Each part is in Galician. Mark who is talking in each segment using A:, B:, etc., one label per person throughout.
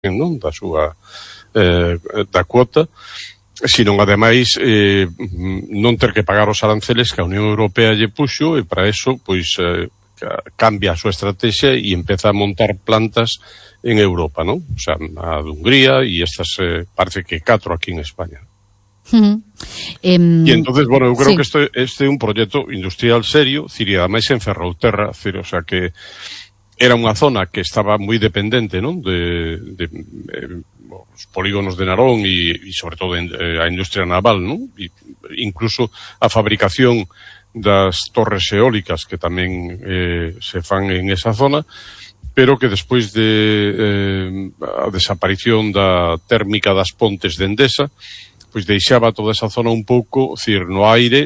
A: non, da súa da cuota, sino ademais non ter que pagar os aranceles que a Unión Europea lle puxo, e para eso pois cambia a súa estrategia e empeza a montar plantas en Europa, non? O sea, a de Hungría e estas parece que 4 aquí en España. E entonces, bueno, eu creo que este é un proxecto industrial serio, ciría máis en Ferrolterra, o sea que era unha zona que estaba moi dependente, non? De os polígonos de Narón e sobre todo a industria naval, non? E incluso a fabricación das torres eólicas que tamén se fan en esa zona, pero que despois de a desaparición da térmica das pontes de Endesa, pois deixaba toda esa zona un pouco, no aire,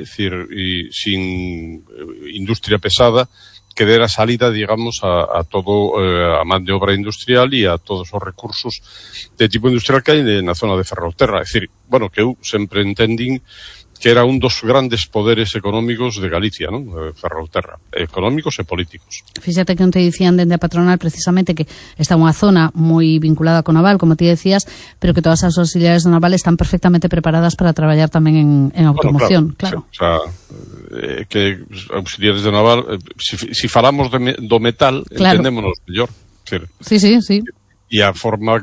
A: sin industria pesada, que dera salida, digamos, a todo a man de obra industrial e a todos os recursos de tipo industrial que hai na zona de Ferrolterra. É dicir, bueno, que eu sempre entendín que era un dos grandes poderes económicos de Galicia, non? Ferrolterra, económicos e políticos.
B: Fíxate que non te dicían dende a patronal precisamente que está unha zona moi vinculada co naval, como ti decías, pero que todas as auxiliares do naval están perfectamente preparadas para traballar tamén en automoción, claro. O sea,
A: que auxiliares do naval, si falamos do metal, claro, entendémonos mellor.
B: Sí.
A: E a forma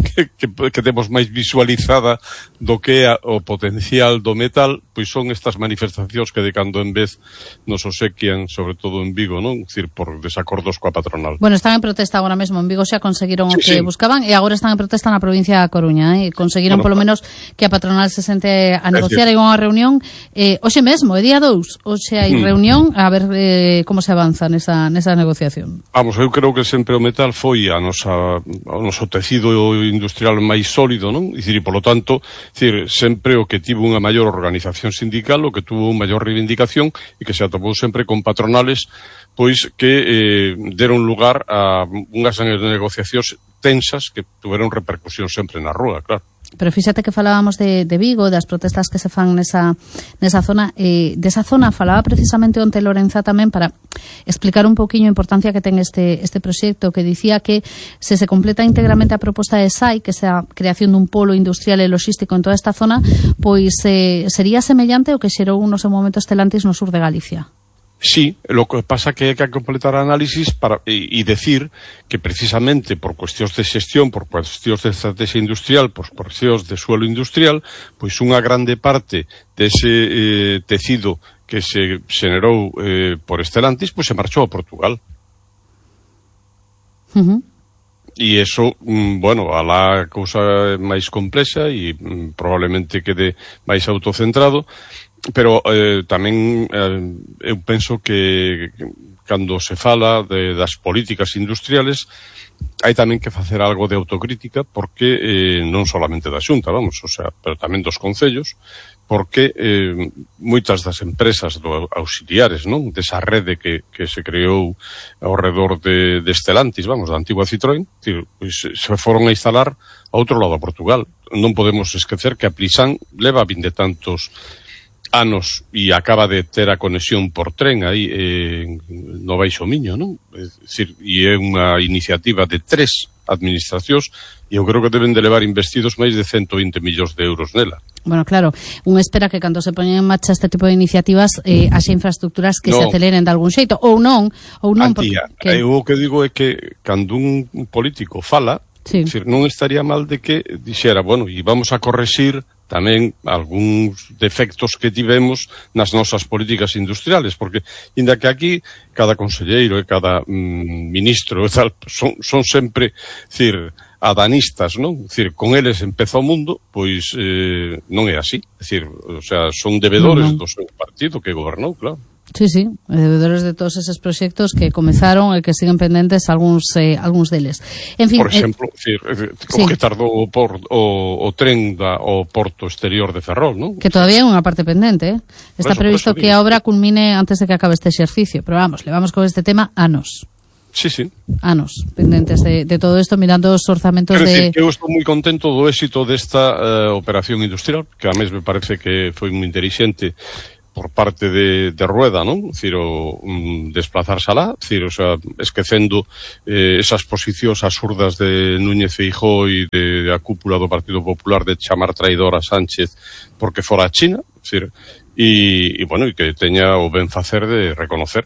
A: que temos máis visualizada do que é o potencial do metal, pois son estas manifestacións que de cando en vez nos obsequian, sobre todo en Vigo, non? Dicir, por desacordos coa patronal.
B: Bueno, están en protesta agora mesmo en Vigo, xa conseguiron o que buscaban, e agora están en protesta na provincia da Coruña, e conseguiron polo menos que a patronal se sente a negociar e unha reunión hoxe mesmo, é día 2, hoxe hai reunión a ver como se avanza nesa negociación.
A: Vamos, eu creo que sempre o metal foi o noso tecido industrial máis sólido, non? Dicir, e polo tanto, sempre o que tivo unha maior organización sindical, o que tuvo unha maior reivindicación e que se atopou sempre con patronales pois que deron lugar a unhas negociacións tensas que tuveron repercusión sempre na rúa, claro.
B: Pero fíxate que falábamos de Vigo, das protestas que se fan nesa zona, desa zona falaba precisamente onte Lorenza tamén para explicar un pouquiño a importancia que ten este proxecto, que dicía que se completa íntegramente a proposta de SAI, que sea a creación dun polo industrial e logístico en toda esta zona, pois sería semellante ao que xerou no seu momento Stellantis no sur de Galicia.
A: Sí, lo que pasa que hai que completar a análisis e decir que precisamente por cuestións de xestión, por cuestións de estrategia industrial, por cuestións de suelo industrial, pois unha grande parte dese tecido que se xenerou por Stellantis, pois se marchou a Portugal. E iso, bueno, alá a cousa máis complexa e probablemente quede máis autocentrado, pero tamén eu penso que cando se fala das políticas industriales hai tamén que facer algo de autocrítica, porque non solamente da Xunta, vamos, o sea, pero tamén dos concellos, porque moitas das empresas auxiliares, non, desa rede que se creou ao redor de Stellantis, vamos, da antigua Citroën, pois se foron a instalar a outro lado a Portugal. Non podemos esquecer que a Plisán leva 20 e tantos anos e acaba de ter a conexión por tren aí no Baixo Miño, non? É dicir, e é unha iniciativa de 3 administracións e eu creo que deben de levar investidos máis de 120 millóns de euros nela.
B: Bueno, claro, unha espera que cando se poñen en marcha este tipo de iniciativas haxe infraestructuras que se aceleren de algún xeito, ou non,
A: Antía, eu o que digo é que cando un político fala, dicir, non estaría mal de que dixera, bueno, e vamos a correxir tamén algúns defectos que tivemos nas nosas políticas industriales, porque, inda que aquí, cada conselleiro e cada ministro e tal, son sempre, dicir, adanistas, non? Dicir, con eles empeza o mundo, pois non é así. Dicir, o sea, son debedores do seu partido que gobernou, claro.
B: Sí, devedores de todos eses proxectos que comezaron e que siguen pendentes algúns deles. En fin,
A: por exemplo, como que tardou o tren ao porto exterior de Ferrol, non?
B: Que todavía é unha parte pendente, Está previsto que a obra culmine antes de que acabe este exercicio, pero vamos, levamos con este tema anos.
A: Sí.
B: Anos pendentes de todo isto, mirando os orzamentos
A: de... Eu estou moi contento do éxito desta operación industrial, que a mes me parece que foi moi inteligente por parte de Rueda, non? Decir, desplazarse alá, decir, o sea, esquecendo esas posicións absurdas de Núñez Feijóo e da cúpula do Partido Popular de chamar traidor a Sánchez porque fora a China, decir, e bueno, e que teña o ben facer de reconocer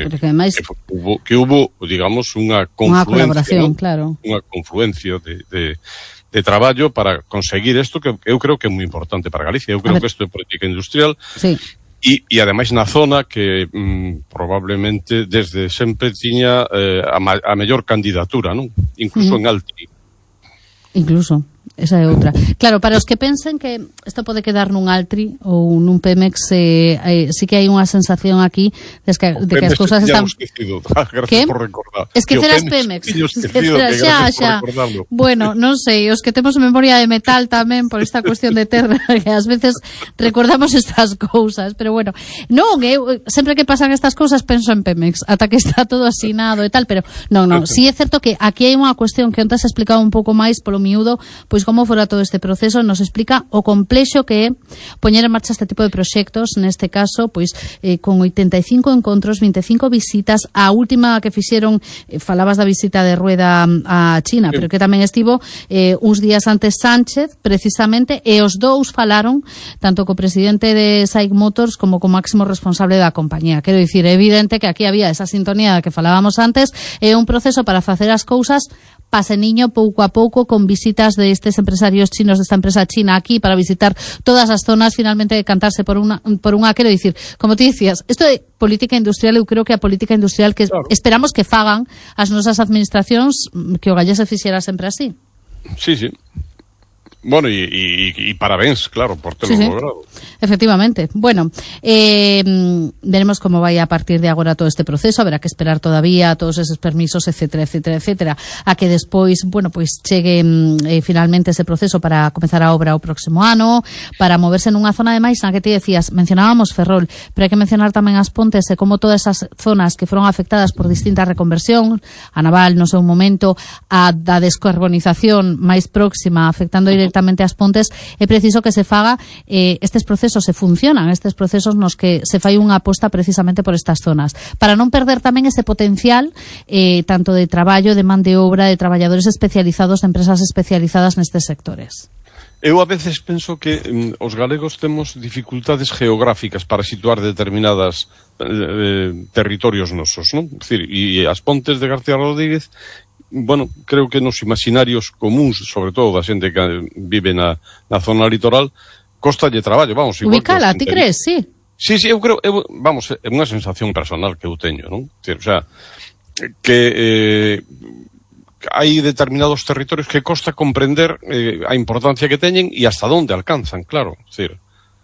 A: que hubo, digamos, unha confluencia, ¿no?
B: Claro.
A: Unha confluencia de traballo para conseguir isto que eu creo que é moi importante para Galicia. Eu creo que isto é política industrial.
B: Sí.
A: E ademais na zona que probablemente desde sempre tiña a mellor candidatura, non? Incluso en Altri.
B: Incluso. Esa é outra. Claro, para os que pensen que isto pode quedar nun Altri ou nun Pemex, sí que hai unha sensación aquí de que as cousas están...
A: Gracias por recordar.
B: Esquecer as Pemex. Xa. Bueno, non sei, os que temos memoria de metal tamén por esta cuestión de terra, que ás veces recordamos estas cousas, pero bueno, non, sempre que pasan estas cousas penso en Pemex, ata que está todo asinado e tal, pero non, sí é certo que aquí hai unha cuestión que antes explicaba un pouco máis polo miúdo, pois como fora todo este proceso, nos explica o complexo que é poñer en marcha este tipo de proxectos, neste caso, pois con 85 encontros, 25 visitas, a última que fixeron, falabas da visita de Rueda a China, pero que tamén estivo uns días antes Sánchez, precisamente, e os dous falaron tanto co presidente de SAIC Motors como co máximo responsable da compañía. Quero dicir, é evidente que aquí había esa sintonía da que falábamos antes, é un proceso para facer as cousas paseniño pouco a pouco, con visitas de estes empresarios chinos, desta empresa china aquí, para visitar todas as zonas, finalmente decantarse por unha, quero dicir, como ti dicías, isto é política industrial, eu creo que a política industrial que esperamos que fagan as nosas administracións, que o gallés se fixera sempre así.
A: Sí. Bueno, y parabéns, claro, por terlo logrado.
B: Efectivamente. Bueno, veremos como vai a partir de agora todo este proceso, haberá que esperar todavía todos esos permisos, etcétera, a que despois, bueno, pois chegue finalmente ese proceso para comezar a obra o próximo ano, para moverse nunha zona de máis na que ti decías, mencionábamos Ferrol, pero hai que mencionar tamén as Pontes e como todas esas zonas que foron afectadas por distintas reconversións, a naval no seu momento, a da descarbonización máis próxima, afectando directamente as Pontes, é preciso que se faga estes procesos se funcionan, estes procesos nos que se fai unha aposta precisamente por estas zonas, para non perder tamén ese potencial tanto de traballo, de man de obra, de traballadores especializados, de empresas especializadas nestes sectores.
A: Eu a veces penso que os galegos temos dificultades geográficas para situar determinadas territorios nosos, non? É dicir, e as Pontes de García Rodríguez, bueno, creo que nos imaginarios comuns, sobre todo da xente que vive na zona litoral, costalle traballo, vamos.
B: Ubicala, ti crees, sí?
A: Sí, eu creo, vamos, é unha sensación personal que eu teño, non? O sea, que hai determinados territorios que costa comprender a importancia que teñen e hasta onde alcanzan, claro, decir.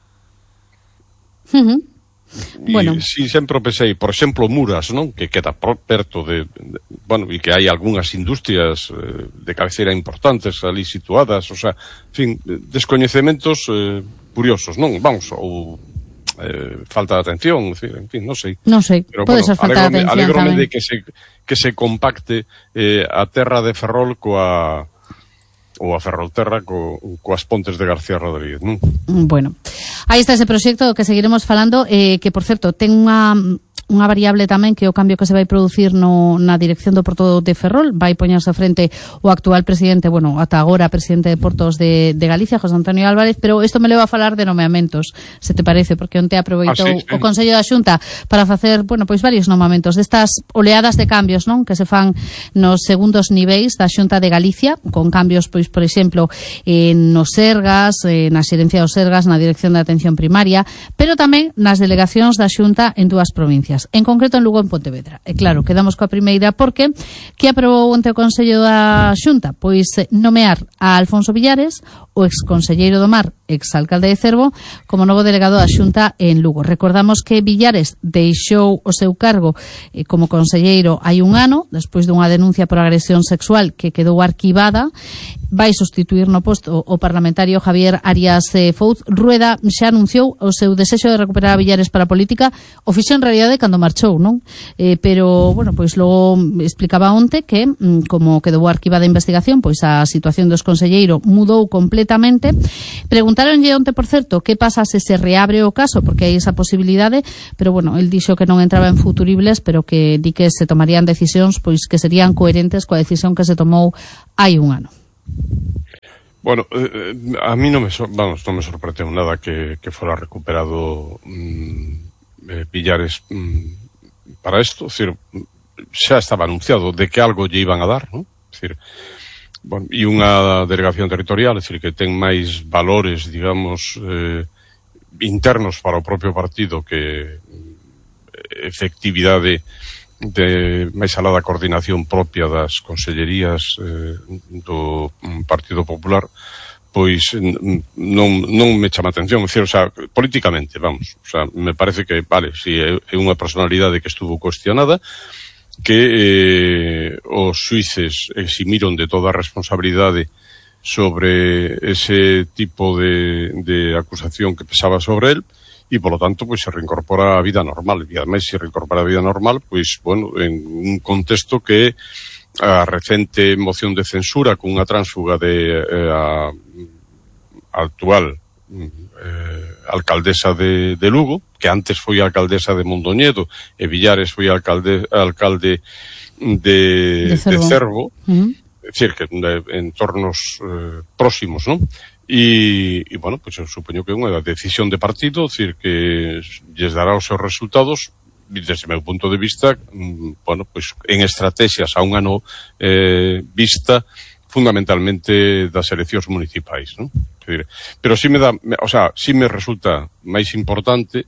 B: Bueno.
A: Si sempre pensei, por exemplo, Muras, non? Que queda perto bueno, e que hai algunhas industrias de cabeceira importantes ali situadas, o sea, en fin, descoñecementos curiosos, non? Vamos, ou falta de atención, en fin, non sei.
B: Non sei, pode ser falta de atención
A: tamén. Alégrome de que se compacte a terra de Ferrol ou a Ferrolterra coas Pontes de García Rodríguez, non?
B: Bueno, aí está ese proxecto que seguiremos falando, que, por certo, ten unha variable tamén, que é o cambio que se vai producir na dirección do Porto de Ferrol. Vai poñerse frente o actual presidente, bueno, ata agora presidente de Portos de Galicia, José Antonio Álvarez, pero isto me leva a falar de nomeamentos, se te parece, porque onte aproveitou o Consello da Xunta para facer, bueno, pois varios nomeamentos destas oleadas de cambios, non? Que se fan nos segundos niveis da Xunta de Galicia, con cambios, pois, por exemplo, nos Sergas, na xerencia dos Sergas, na dirección de atención primaria, pero tamén nas delegacións da Xunta en dúas provincias. En concreto en Lugo e en Pontevedra. E claro, quedamos coa primeira porque que aprobou onte o Consello da Xunta? Pois nomear a Alfonso Villares, o exconselleiro do Mar, exalcalde de Cervo, como novo delegado da Xunta en Lugo. Recordamos que Villares deixou o seu cargo como conselleiro hai un ano, despois dunha denuncia por agresión sexual que quedou arquivada, vai sustituir no posto o parlamentario Javier Arias Fouz. Rueda xa anunciou o seu desexo de recuperar a Villares para a política, o fixo en realidade cando marchou, non? Pero, bueno, pois logo explicaba onte que, como quedou arquivada a investigación, pois a situación dos conselleiro mudou completamente. Preguntáronlle onte, por certo, que pasa se se reabre o caso, porque hai esa posibilidade, pero, bueno, el dixo que non entraba en futuribles, pero que di que se tomarían decisións pois que serían coherentes coa decisión que se tomou hai un ano.
A: Bueno, a mí non me sorprendeu nada que fora recuperado Villares para isto, decir, xa estaba anunciado de que algo lle iban a dar, non? Decir, bueno, e unha delegación territorial, decir, que ten máis valores, digamos, internos para o propio partido que efectividade de máis alá da coordinación propia das consellerías do Partido Popular, pois non me chama atención, decir, o sea, políticamente, vamos, o sea, me parece que, vale, si é unha personalidade que estuvo cuestionada, que os xuíces eximiron de toda a responsabilidade sobre ese tipo de acusación que pesaba sobre él, e, polo tanto, pois se reincorpora a vida normal. E, ademais, se reincorpora a vida normal, pois, bueno, en un contexto que a recente moción de censura con unha tránsfuga de a actual alcaldesa de Lugo, que antes foi alcaldesa de Mondoñedo, e Villares foi alcalde de Cervo, é dicir, que en entornos próximos, non? E, bueno, pois eu supoño que é unha decisión de partido, decir, que lles dará os seus resultados, desde o meu punto de vista, bueno, pois en estrategias a un ano vista fundamentalmente das eleccións municipais, non? Pero sí me resulta máis importante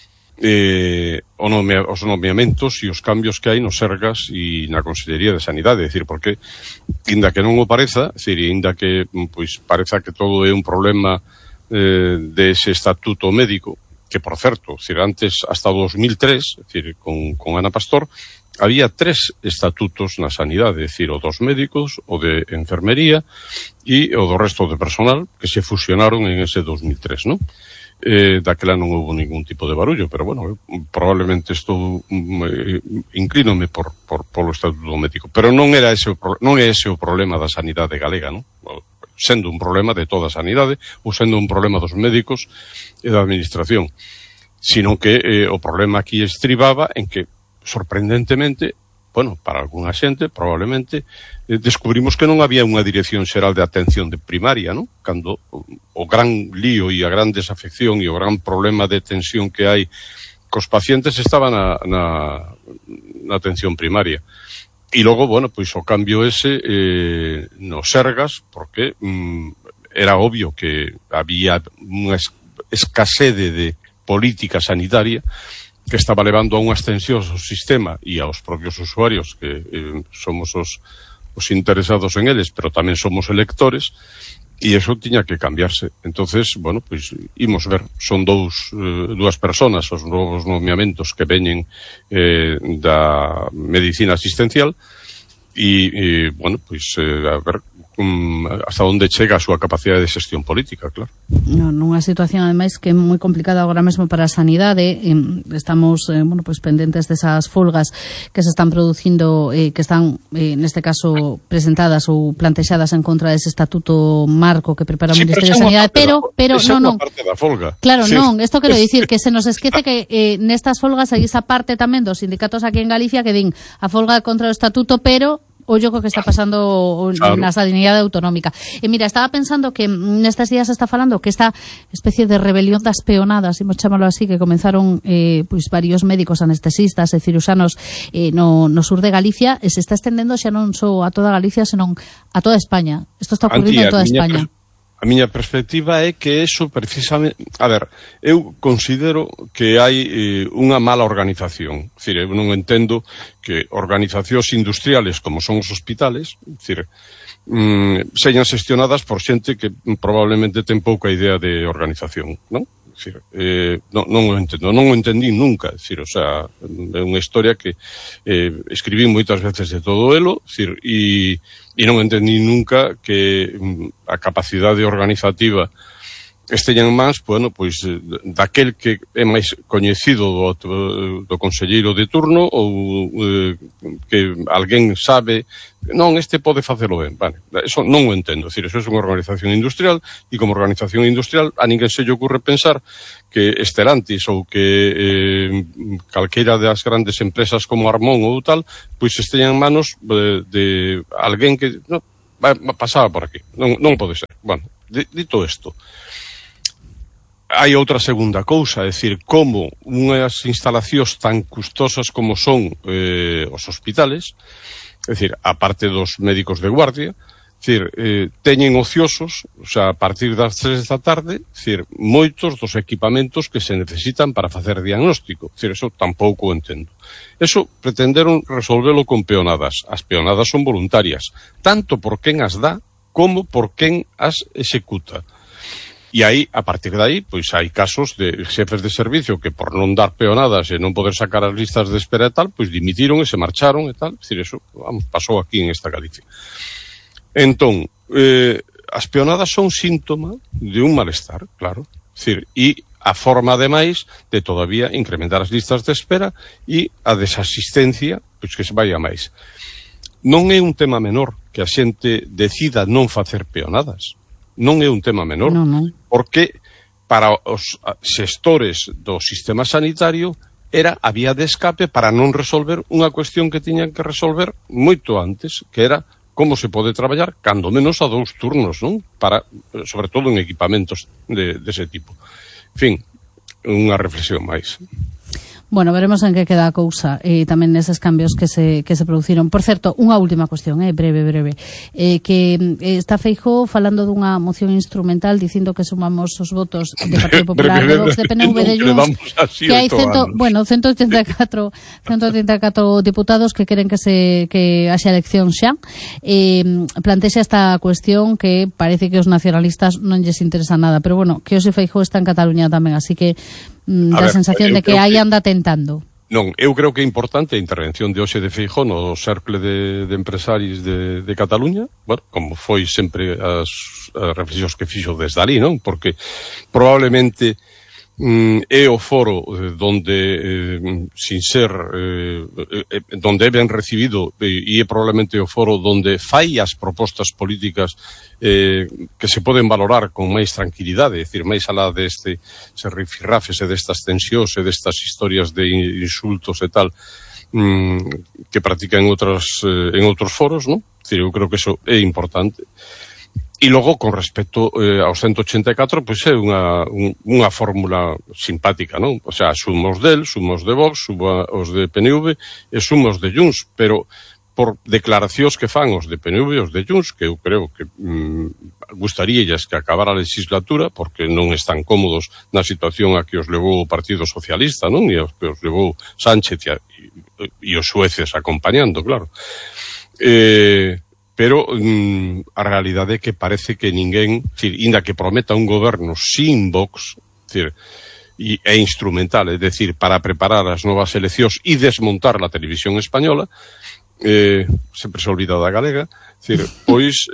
A: os nomeamentos e os cambios que hai nos Sergas e na Consellería de Sanidade, é dicir, porque inda que non o pareza, é dicir, inda que pois pareza que todo é un problema dese estatuto médico, que por certo, é dicir, antes hasta 2003, é dicir, con Ana Pastor, había 3 estatutos na sanidade, é dicir, o dos médicos, o de enfermería e o do resto de personal que se fusionaron en ese 2003, non? Daquela non houve ningún tipo de barullo, pero bueno, probablemente estou inclínome polo estatuto médico, pero non é ese o problema da sanidade galega, non? Sendo un problema de toda a sanidade ou sendo un problema dos médicos e da administración, sino que o problema aquí estribaba en que, sorprendentemente, bueno, para algunha xente, probablemente, descubrimos que non había unha Dirección Xeral de Atención de Primaria, non? Cando o gran lío e a gran desafección e o gran problema de tensión que hai cos pacientes estaba na atención primaria. E logo, bueno, pois o cambio ese nos Sergas, porque era obvio que había unha escasede de política sanitaria que estaba levando a unha extensión ao sistema e aos propios usuarios, que somos os interesados en eles, pero tamén somos electores, e eso tiña que cambiarse. Entonces, bueno, pois imos ver, son dúas personas os novos nomeamentos que veñen da medicina asistencial e bueno, pois a ver hasta onde chega a súa capacidade de xestión política, claro.
B: Nunha situación, ademais, que é moi complicada agora mesmo para a sanidade. Estamos, bueno, pues pendentes desas folgas que se están producindo, que están, neste caso, presentadas ou plantexadas en contra dese estatuto marco que prepara o Ministerio de Sanidade, pero non.
A: Parte da folga.
B: Claro, sí. Non, isto quero dicir que se nos esquece que nestas folgas hai esa parte tamén dos sindicatos aquí en Galicia que din a folga contra o estatuto, pero ollo co que está pasando na sanidade autonómica. E mira, estaba pensando que nestes días se está falando que esta especie de rebelión das peonadas, imos chamalo así, que comenzaron pois varios médicos anestesistas e ciruxanos no sur de Galicia, e se está estendendo xa non só a toda Galicia, senón a toda España. Isto está ocurrindo en toda España.
A: A miña perspectiva é que eso precisamente... A ver, eu considero que hai unha mala organización. É dicir, eu non entendo que organizacións industriales como son os hospitales, é dicir, señan xestionadas por xente que probablemente ten pouca idea de organización, non? É Decir, non o entendo, non o entendí nunca, decir, o sea, é unha historia que escribí moitas veces de todo elo, decir, e non entendí nunca que a capacidade organizativa esteñan máis, bueno, pois daquel que é máis coñecido do conselleiro de turno ou que alguén sabe, non, este pode facelo ben, vale, eso non o entendo, decir, eso é unha organización industrial e como organización industrial a ninguén se lle ocurre pensar que Stellantis ou que calqueira das grandes empresas como Armón ou tal, pois esteñan en manos de alguén que no, pasaba por aquí, non pode ser. Bueno, dito isto, hai outra segunda cousa, é dicir, como unhas instalacións tan custosas como son os hospitales, é dicir, a parte dos médicos de guardia, é dicir, teñen ociosos, o sea, a partir das 3 da tarde, é dicir, moitos dos equipamentos que se necesitan para facer diagnóstico, é dicir, eso tampouco o entendo. Eso pretenderon resolvelo con peonadas. As peonadas son voluntarias, tanto por quen as dá como por quen as executa. E aí, a partir de aí, pois hai casos de xefes de servicio que por non dar peonadas e non poder sacar as listas de espera e tal, pois dimitiron e se marcharon e tal. É dicir, eso, vamos, pasou aquí en esta Galicia. Entón, as peonadas son síntoma de un malestar, claro. É dicir, e a forma, ademais, de todavía incrementar as listas de espera e a desasistencia, pois que se vai a máis. Non é un tema menor que a xente decida non facer peonadas. Non é un tema menor, porque para os xestores do sistema sanitario era a vía de escape para non resolver unha cuestión que tiñan que resolver moito antes, que era como se pode traballar, cando menos a 2 turnos, non? Para, sobre todo en equipamentos dese tipo. En fin, unha reflexión máis.
B: Bueno, veremos en que queda a cousa tamén neses cambios que se produciron. Por certo, unha última cuestión, breve, que está Feijóo falando dunha moción instrumental dicindo que sumamos os votos de Partido Popular, de Vox, de PNV, de Junts, que hai 184 diputados que queren que haxa elección xa. Plantexa esta cuestión que parece que os nacionalistas non lles interesa nada, pero bueno, que hoxe Feijóo está en Cataluña tamén, así que da sensación de que aí anda tentando.
A: Non, eu creo que é importante a intervención de hoxe de Feijóo no cercle de empresarios de Cataluña, bueno, como foi sempre as reflexións que fixo desde ali, non? Porque probablemente é o foro donde, sin ser, donde é ben recibido e é probablemente o foro donde fai as propostas políticas que se poden valorar con máis tranquilidade, é dicir, máis alá deste rifirrafes e destas tensións e destas historias de insultos e tal que practican en outros foros, non? É dicir, eu creo que eso é importante. E logo, con respecto aos 184, pois é unha fórmula simpática, non? O sea, sumos del, sumos de Vox, os de PNV e sumos de Junts, pero por declaracións que fan os de PNV e os de Junts, que eu creo que gustaríalles que acabara a legislatura, porque non están cómodos na situación a que os levou o Partido Socialista, non? E que os levou Sánchez e os sueces acompañando, claro. Pero a realidade é que parece que ninguén, inda que prometa un goberno sin Vox, é instrumental, é dicir, para preparar as novas eleccións e desmontar a televisión española, sempre se olvida da galega, pois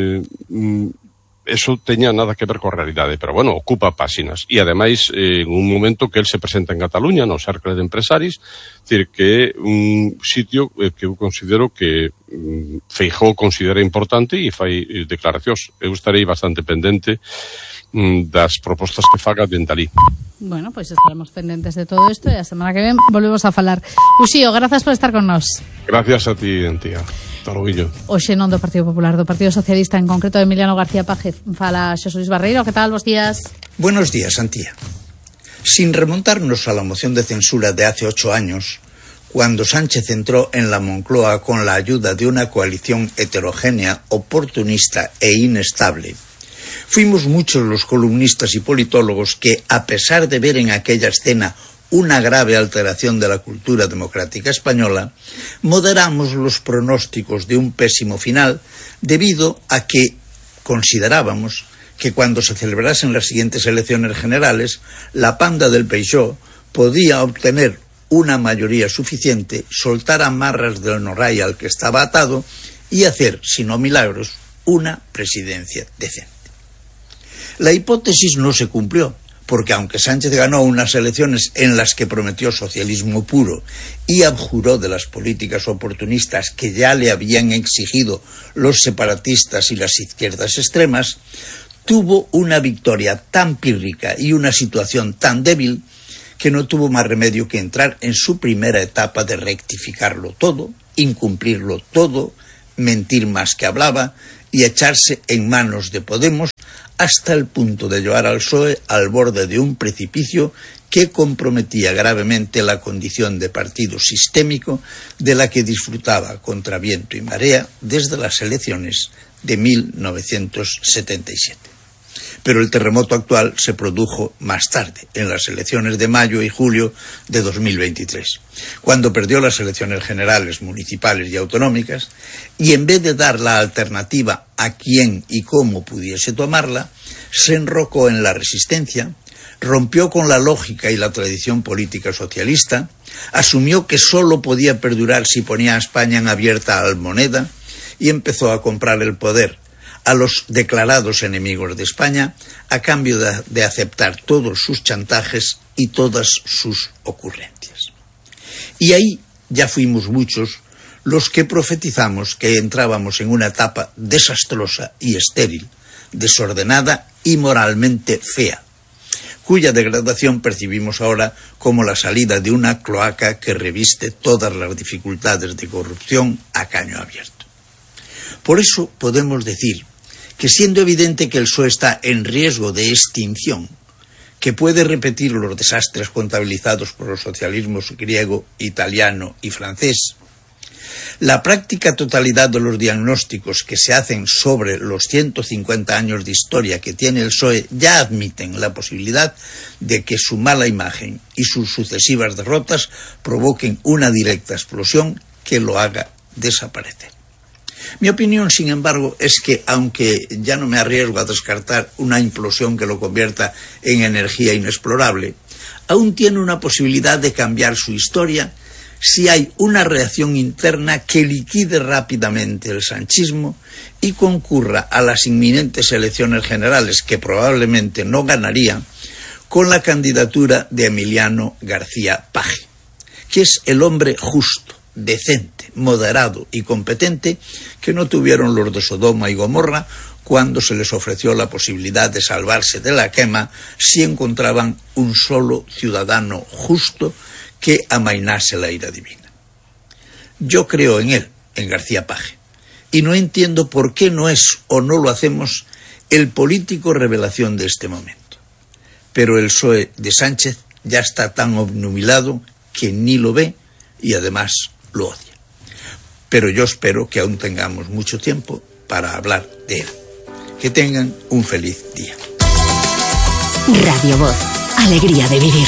A: eso teña nada que ver coa realidade, pero bueno, ocupa páxinas e ademais en un momento que el se presenta en Cataluña no cercle de empresaris, decir que é un sitio que eu considero que Feijóo considera importante e fai declaracións. Eu estarei bastante pendente das propostas que faga dende ali.
B: Bueno, pois estaremos pendentes de todo isto e a semana que ven volvemos a falar. Uxío, grazas por estar con nós.
A: Gracias a ti, Antía.
B: Hoxe non do Partido Popular, do Partido Socialista, en concreto de Emiliano García Paje. Fala Xesús Barreiro, que tal? Bos días.
C: Buenos días, Antía. Sin remontarnos a la moción de censura de hace 8 años, cuando Sánchez entró en la Moncloa con la ayuda de una coalición heterogénea, oportunista e inestable, fuimos muchos los columnistas y politólogos que, a pesar de ver en aquella escena una grave alteración de la cultura democrática española, moderamos los pronósticos de un pésimo final debido a que considerábamos que cuando se celebrasen las siguientes elecciones generales, la panda del Peixó podía obtener una mayoría suficiente, soltar amarras del Norray al que estaba atado y hacer, si no milagros, una presidencia decente. La hipótesis no se cumplió, porque aunque Sánchez ganó unas elecciones en las que prometió socialismo puro y abjuró de las políticas oportunistas que ya le habían exigido los separatistas y las izquierdas extremas, tuvo una victoria tan pírrica y una situación tan débil que no tuvo más remedio que entrar en su primera etapa de rectificarlo todo, incumplirlo todo, mentir más que hablaba y echarse en manos de Podemos hasta el punto de llevar al PSOE al borde de un precipicio que comprometía gravemente la condición de partido sistémico de la que disfrutaba contra viento y marea desde las elecciones de 1977. Pero el terremoto actual se produjo más tarde, en las elecciones de mayo y julio de 2023, cuando perdió las elecciones generales, municipales y autonómicas, y en vez de dar la alternativa a quién y cómo pudiese tomarla, se enrocó en la resistencia, rompió con la lógica y la tradición política socialista, asumió que solo podía perdurar si ponía a España en abierta almoneda y empezó a comprar el poder a los declarados enemigos de España a cambio de aceptar todos sus chantajes y todas sus ocurrencias. Y ahí ya fuimos muchos los que profetizamos que entrábamos en una etapa desastrosa y estéril, desordenada y moralmente fea, cuya degradación percibimos ahora como la salida de una cloaca que reviste todas las dificultades de corrupción a caño abierto. Por eso podemos decir que, siendo evidente que el PSOE está en riesgo de extinción, que puede repetir los desastres contabilizados por los socialismos griego, italiano y francés, la práctica totalidad de los diagnósticos que se hacen sobre los 150 años de historia que tiene el PSOE ya admiten la posibilidad de que su mala imagen y sus sucesivas derrotas provoquen una directa explosión que lo haga desaparecer. Mi opinión, sin embargo, es que, aunque ya no me arriesgo a descartar una implosión que lo convierta en energía inexplorable, aún tiene una posibilidad de cambiar su historia si hay una reacción interna que liquide rápidamente el sanchismo y concurra a las inminentes elecciones generales, que probablemente no ganaría, con la candidatura de Emiliano García Paje, que es el hombre justo, decente, moderado y competente que no tuvieron los de Sodoma y Gomorra cuando se les ofreció la posibilidad de salvarse de la quema si encontraban un solo ciudadano justo que amainase la ira divina. Yo creo en él, en García Paje, y no entiendo por qué no es o no lo hacemos el político revelación de este momento. Pero el PSOE de Sánchez ya está tan obnubilado que ni lo ve y además lo odia. Pero yo espero que aún tengamos mucho tiempo para hablar de él. Que tengan un feliz día.
D: Radio Voz, alegría de vivir.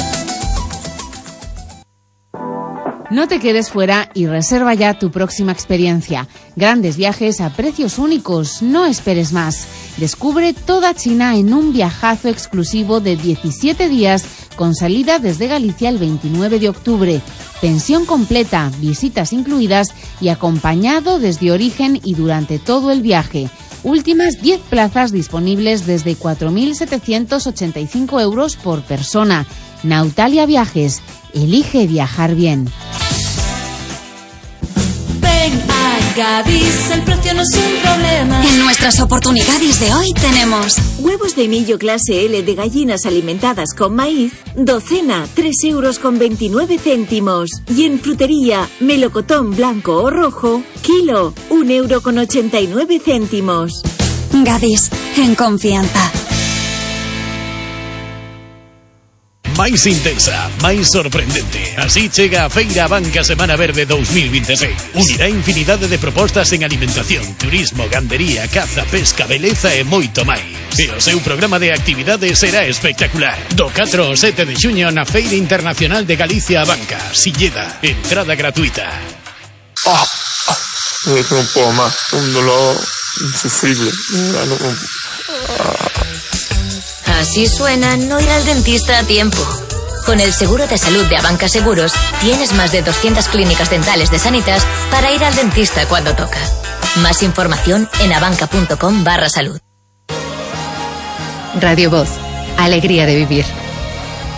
E: No te quedes fuera y reserva ya tu próxima experiencia. Grandes viajes a precios únicos, no esperes más. Descubre toda China en un viajazo exclusivo de 17 días con salida desde Galicia el 29 de octubre. Pensión completa, visitas incluidas y acompañado desde origen y durante todo el viaje. Últimas 10 plazas disponibles desde 4.785 euros por persona. Nautalia Viajes. Elige viajar bien.
F: Ven a Gadis, el precio no es un problema.
D: En nuestras oportunidades de hoy tenemos
G: huevos de millo clase L de gallinas alimentadas con maíz, docena, 3,29 €. Y en frutería, melocotón blanco o rojo, kilo, 1,89 €.
D: Gadis, en confianza.
H: máis intensa, máis sorprendente. Así chega a Feira Banca Semana Verde 2026. Unirá infinidade de propostas en alimentación, turismo, gandería, caza, pesca, beleza e moito máis. E o seu programa de actividades será espectacular. Do 4 ao 7 de xuño na Feira Internacional de Galicia a Banca, Silleda, entrada gratuita.
I: No puedo más, un dolor. insufrible.
J: Así suena no ir al dentista a tiempo. Con el seguro de salud de Abanca Seguros, tienes más de 200 clínicas dentales de Sanitas para ir al dentista cuando toca. Más información en abanca.com/salud.
K: Radio Voz, alegría de vivir.